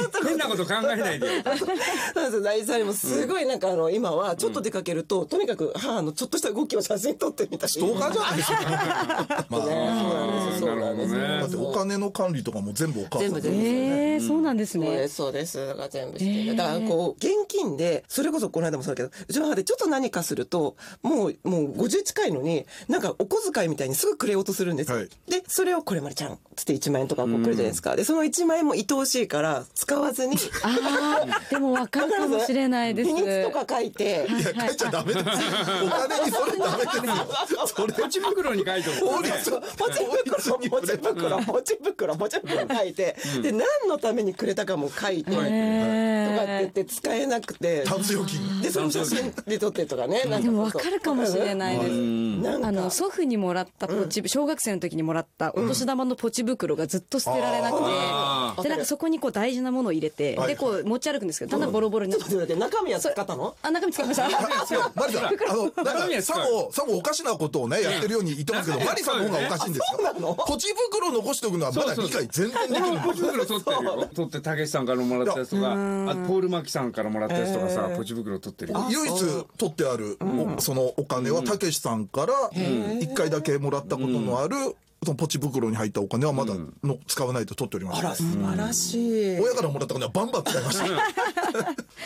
変なこと考えないで。 そうです。大事さんにもすごいなんか今はちょっと出かけると、とにかく母のちょっとした動きを写真撮ってみたり。 ストーカーじゃないですか。まあ、 そうなんです。 だってお金の管理とかも全部お母さん。 そうなんですね。 そうです。だから全部してる。だからこう現金で、それこそこの間もそうだけど、うちの母でちょっと何かすると、もう50近いのに、なんかお小遣いみたいにすぐくれようとするんですよ。で、それをこれまりちゃんつって1万円とかこうくるじゃないですか。で、その1万円も愛おしいから使わずに。 でも分かるかもしれないです。 日にちとか書いて。 いや、書いちゃダメです。お金にそれダメですよ。それポチ袋に書いておくね。 ポチ袋書いて、で、何のためにくれたかも書いて、とかって言って使えなくて。 タンス預金。 で、その写真で撮ってとかね。 でも分かるかもしれないです。祖父にもらったポチ、小学生の時にもらったお年玉のポチ袋がずっと捨てられなくて、で、なんかそこにこう大事なものを入れて、で、こう持ち歩くんですけど、だんだんボロボロになって。 中身は使ったの？ 中身使いました。 マリさん、さもおかしなことをね、やってるように言ってますけど、マリさんの方がおかしいんですよ。ポチ袋を残しておくのはまだ理解全然できる。 ポチ袋取ってるよ。取って、たけしさんからもらったやつとか、あとポール・マキさんからもらったやつとかさ、ポチ袋取ってるよ。 唯一取ってある、そのお金はたけしさんから1回だけもらったことのある、そのポチ袋に入ったお金はまだ使わないと取っております。 あら、素晴らしい。 親からもらった金はバンバン使いました。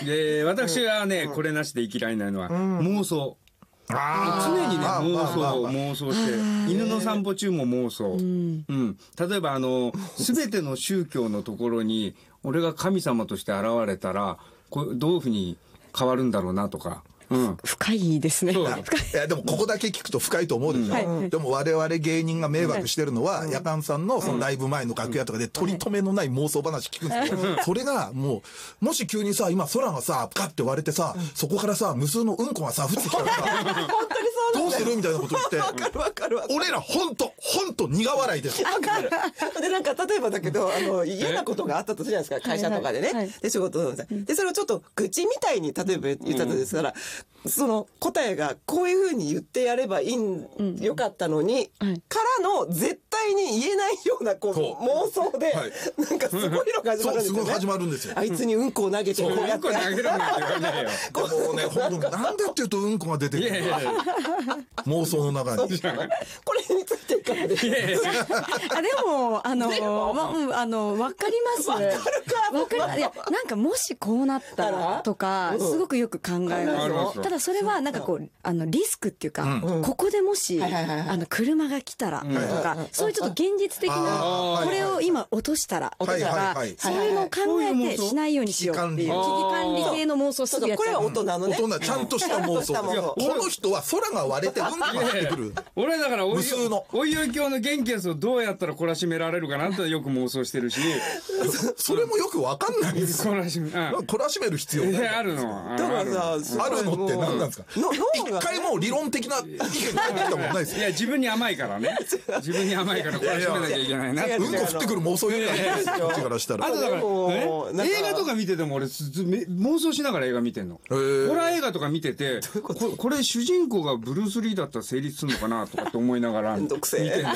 で、私がね、これなしで生きられないのは、妄想。常にね、妄想して、犬の散歩中も妄想。例えば、すべての宗教のところに、俺が神様として現れたら、どういうふうに変わるんだろうなとか。 深いですね。 いや、でもここだけ聞くと深いと思うでしょ。でも我々芸人が迷惑してるのは、夜間さんのそのライブ前の楽屋とかで取り留めのない妄想話聞くんですよ。それがもう、もし急にさ、今空がさ、ガッて割れてさ、そこからさ、無数のうんこがさ、降ってきたらさ、 本当にそうどうするみたいなこと言って、 わかる。 俺らほんと苦笑いです。 わかる。で、なんか、例えばだけど、嫌なことがあったとするじゃないですか、会社とかでね。で、仕事で、それをちょっと愚痴みたいに、例えば言ったとしたら、その答えがこういう風に言ってやればよかったのに、からの絶対に言えないようなこう妄想で、なんかすごいのが始まるんですよね。 すごい始まるんですよ。 あいつにうんこを投げてこうやって。 うんこ投げるなんて言わないよ。 もうね、本当なんでって言うとうんこが出てくる。妄想の中に。 これについていかがですか？ でも、わかります。わかるか。いや、なんかもしこうなったらとか、すごくよく考えます。ただそれはなんかこう、リスクっていうか、ここでもし、車が来たらとか、そういうちょっと現実的な、これを今落としたらとか、そういうのを考えてしないようにしようっていう、危機管理系の妄想するやつ。 これは大人のね。 大人、ちゃんとした妄想。この人は空が割れてうんこが入ってくる。 俺だから、 無数の。 おいおい教の原ケースをどうやったら懲らしめられるかなってよく妄想してるし。 それもよくわかんないです。 懲らしめる必要ない。 あるの。 だからさ、 あるのって何なんですか？一回も理論的な意見が出てきたもんないですよ。 いや、自分に甘いからね。自分に甘いから懲らしめなきゃいけないな。 うんこ降ってくる妄想言うからこっちからしたら。 あとだから、映画とか見てても俺、妄想しながら映画見てんの。ホラー映画とか見てて、これ主人公がブルース・リーだったら成立するのかなとかって思いながら見てんの。これブルー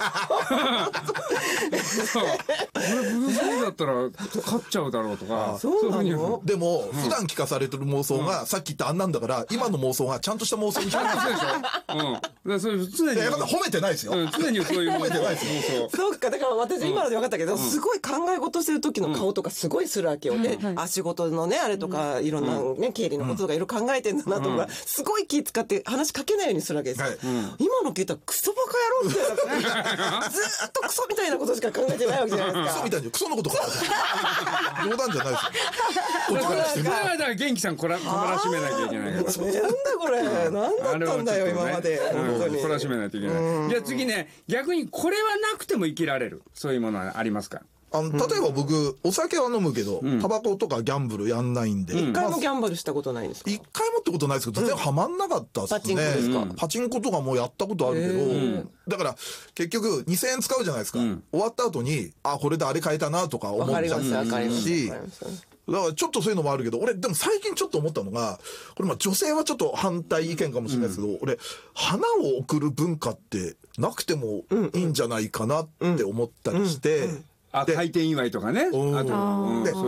ス・リーだったら勝っちゃうだろうとか。 そうなの？ でも、普段聞かされてる妄想が、さっき言ったあんなんだから、今の妄想がちゃんとした妄想に聞こえるでしょ。それ常に。 褒めてないですよ。 常にそういう褒めてないですよ。 そうか、だから私今ので分かったけど、すごい考え事してる時の顔とかすごいするわけよね。仕事のね、あれとか、いろんなね、経理のこととかいろいろ考えてんだなとか、すごい気使って話しかけないようにするわけですよ。今の聞いたらクソバカ野郎みたいな。ずーっとクソみたいなことしか考えてないわけじゃないですか。 クソみたいに、クソのことか。冗談じゃないですよ。 だから元気さん懲らしめなきゃいけないから。 なんだこれ。なんだったんだよ、今まで。本当に。 懲らしめないといけない。じゃあ次ね、逆にこれはなくても生きられる。そういうものはありますか？ 例えば僕、お酒は飲むけど、タバコとかギャンブルやんないんで。 一回もギャンブルしたことないんですか？ 一回もってことないですけど、全然ハマんなかったっすね。 パチンコですか？ パチンコとかもやったことあるけど、だから結局2000円使うじゃないですか。終わった後に、これであれ買えたなとか思っちゃうし、だからちょっとそういうのもあるけど、俺でも最近ちょっと思ったのが、これ女性はちょっと反対意見かもしれないですけど、俺、花を贈る文化ってなくてもいいんじゃないかなって思ったりして、 開店祝いとかね。あと、